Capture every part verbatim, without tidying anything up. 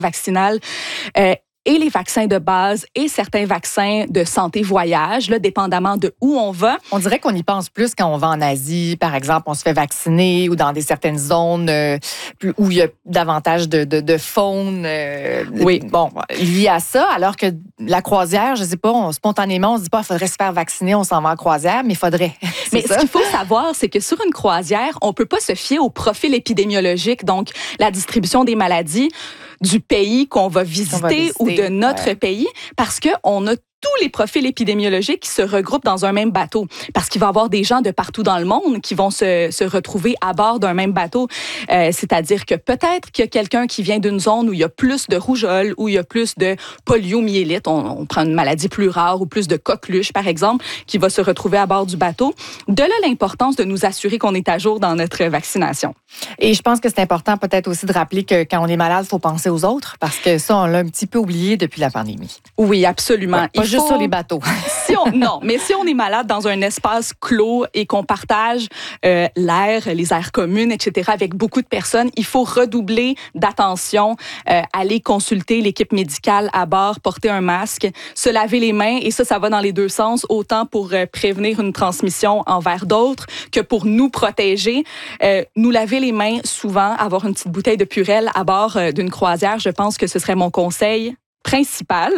vaccinal. Euh, et les vaccins de base et certains vaccins de santé-voyage, là, dépendamment de où on va. On dirait qu'on y pense plus quand on va en Asie, par exemple, on se fait vacciner ou dans des certaines zones euh, où il y a davantage de, de, de faune euh, oui. bon, lié à ça, alors que la croisière, je ne sais pas, on, spontanément, on se dit pas il faudrait se faire vacciner, on s'en va en croisière, mais il faudrait. Mais ça. Ce qu'il faut savoir, c'est que sur une croisière, on ne peut pas se fier au profil épidémiologique, donc la distribution des maladies du pays qu'on va visiter, va visiter ou de notre ouais. pays, parce qu'on a tous les profils épidémiologiques qui se regroupent dans un même bateau. Parce qu'il va y avoir des gens de partout dans le monde qui vont se, se retrouver à bord d'un même bateau. Euh, c'est-à-dire que peut-être qu'il y a quelqu'un qui vient d'une zone où il y a plus de rougeole, où il y a plus de poliomyélite, on, on prend une maladie plus rare, ou plus de coqueluche, par exemple, qui va se retrouver à bord du bateau. De là, l'importance de nous assurer qu'on est à jour dans notre vaccination. Et je pense que c'est important peut-être aussi de rappeler que quand on est malade, il faut penser aux autres, parce que ça, on l'a un petit peu oublié depuis la pandémie. Oui, absolument. Ouais, juste sur les bateaux. si on, non, mais si on est malade dans un espace clos et qu'on partage euh, l'air, les aires communes, et cetera, avec beaucoup de personnes, il faut redoubler d'attention, euh, aller consulter l'équipe médicale à bord, porter un masque, se laver les mains, et ça, ça va dans les deux sens, autant pour euh, prévenir une transmission envers d'autres que pour nous protéger. Euh, nous laver les mains souvent, avoir une petite bouteille de Purell à bord euh, d'une croisière, je pense que ce serait mon conseil principal.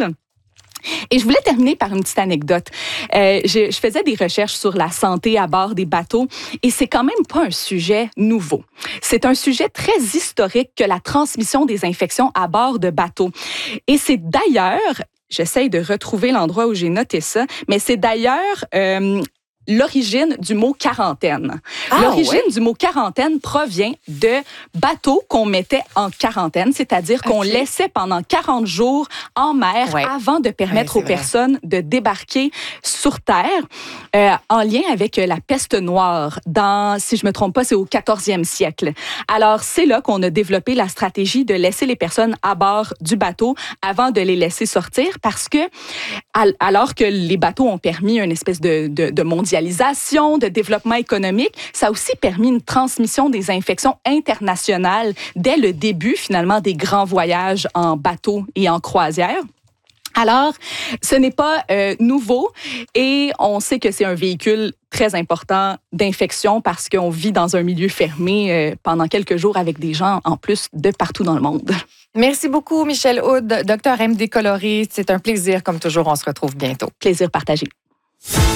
Et je voulais terminer par une petite anecdote. Euh, je, je faisais des recherches sur la santé à bord des bateaux et c'est quand même pas un sujet nouveau. C'est un sujet très historique que la transmission des infections à bord de bateaux. Et c'est d'ailleurs, j'essaye de retrouver l'endroit où j'ai noté ça, mais c'est d'ailleurs... Euh, l'origine du mot quarantaine. Ah, l'origine ouais? du mot quarantaine provient de bateaux qu'on mettait en quarantaine, c'est-à-dire qu'on okay. laissait pendant quarante jours en mer ouais. avant de permettre ouais, aux vrai. personnes de débarquer sur Terre, euh, en lien avec la peste noire. Dans, si je me trompe pas, c'est au quatorzième siècle. Alors, c'est là qu'on a développé la stratégie de laisser les personnes à bord du bateau avant de les laisser sortir, parce que, alors que les bateaux ont permis une espèce de, de, de mondialisation, de développement économique, ça a aussi permis une transmission des infections internationales dès le début, finalement, des grands voyages en bateau et en croisière. Alors, ce n'est pas euh, nouveau et on sait que c'est un véhicule très important d'infection parce qu'on vit dans un milieu fermé euh, pendant quelques jours avec des gens, en plus, de partout dans le monde. Merci beaucoup, Michèle Houde, docteur M D Coloré. C'est un plaisir, comme toujours. On se retrouve bientôt. Plaisir partagé.